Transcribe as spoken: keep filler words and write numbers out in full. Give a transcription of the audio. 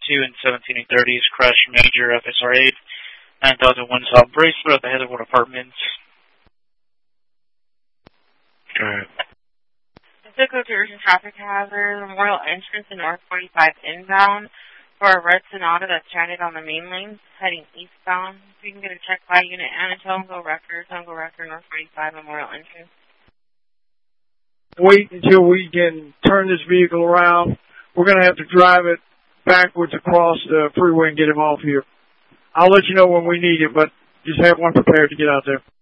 two and seventeen and thirties, crash major F S R eight, nine thousand one South Braceboro at the Heatherwood Apartments. Go ahead. Physical diversion traffic hazard, Memorial entrance in North forty-five inbound for a red Sonata that's stranded on the main lane, heading eastbound. If you can get a check by unit and a Tongo record, Tongo record, North forty-five Memorial entrance. Wait until we can turn this vehicle around. We're going to have to drive it backwards across the freeway and get him off here. I'll let you know when we need it, but just have one prepared to get out there.